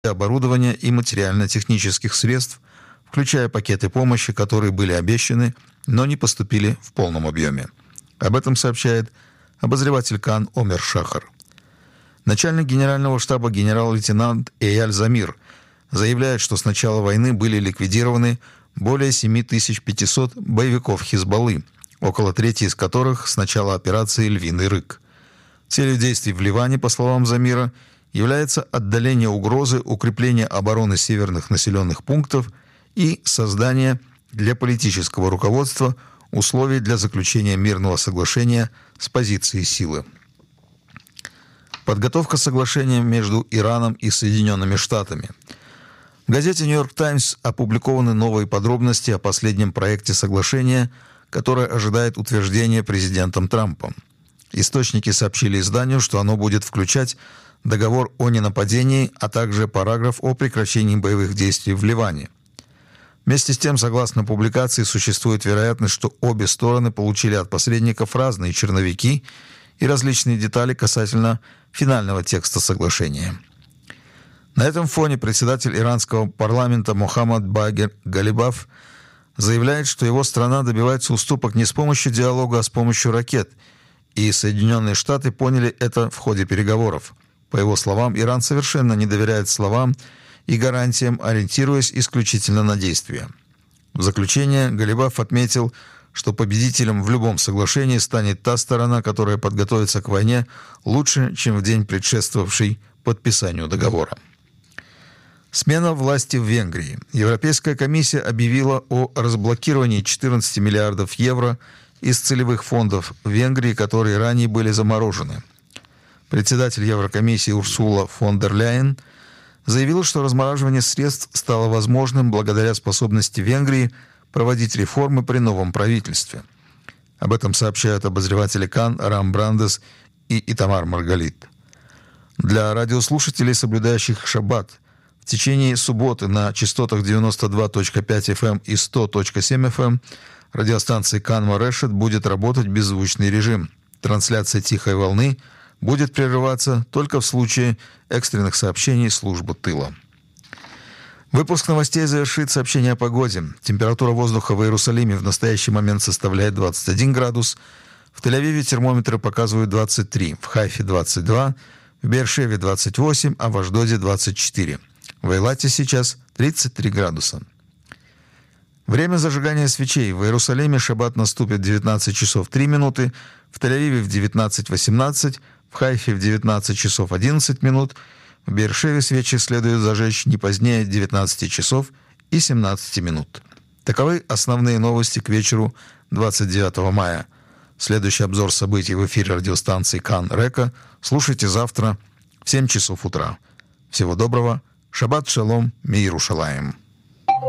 оборудования и материально-технических средств, включая пакеты помощи, которые были обещаны, но не поступили в полном объеме. Об этом сообщает обозреватель КАН Омер Шахар. Начальник генерального штаба генерал-лейтенант Эяль Замир заявляет, что с начала войны были ликвидированы более 7500 боевиков Хизбаллы, около трети из которых с начала операции «Львиный рык». Целью действий в Ливане, по словам Замира, является отдаление угрозы, укрепление обороны северных населенных пунктов и создание для политического руководства условий для заключения мирного соглашения с позиции силы. Подготовка соглашения между Ираном и Соединенными Штатами. В газете «Нью-Йорк Таймс» опубликованы новые подробности о последнем проекте соглашения, которое ожидает утверждения президентом Трампом. Источники сообщили изданию, что оно будет включать договор о ненападении, а также параграф о прекращении боевых действий в Ливане. Вместе с тем, согласно публикации, существует вероятность, что обе стороны получили от посредников разные черновики и различные детали касательно финального текста соглашения. На этом фоне председатель иранского парламента Мохаммад Багир Галибаф заявляет, что его страна добивается уступок не с помощью диалога, а с помощью ракет, и Соединенные Штаты поняли это в ходе переговоров. По его словам, Иран совершенно не доверяет словам и гарантиям, ориентируясь исключительно на действия. В заключение Галибаф отметил, что победителем в любом соглашении станет та сторона, которая подготовится к войне лучше, чем в день, предшествовавший подписанию договора. Смена власти в Венгрии. Европейская комиссия объявила о разблокировании 14 миллиардов евро из целевых фондов в Венгрии, которые ранее были заморожены. Председатель Еврокомиссии Урсула фон дер Ляйен заявила, что размораживание средств стало возможным благодаря способности Венгрии проводить реформы при новом правительстве. Об этом сообщают обозреватели КАН Рам Брандес и Итамар Маргалит. Для радиослушателей, соблюдающих шаббат, в течение субботы на частотах 92.5 FM и 100.7 FM радиостанции КАН Морешет будет работать беззвучный режим. Трансляция «Тихой волны» будет прерываться только в случае экстренных сообщений службы тыла. Выпуск новостей завершит сообщение о погоде. Температура воздуха в Иерусалиме в настоящий момент составляет 21 градус. В Тель-Авиве термометры показывают 23, в Хайфе 22, в Беэр-Шеве 28, а в Ашдоде 24. В Эйлате сейчас 33 градуса. Время зажигания свечей. В Иерусалиме шаббат наступит в 19 часов 3 минуты, в Тель-Авиве в 19:18, в Хайфе в 19 часов 11 минут, в Беэр-Шеве свечи следует зажечь не позднее 19 часов и 17 минут. Таковы основные новости к вечеру 29 мая. Следующий обзор событий в эфире радиостанции КАН Река слушайте завтра в 7 часов утра. Всего доброго. Шаббат шалом, ми Иерушалаим.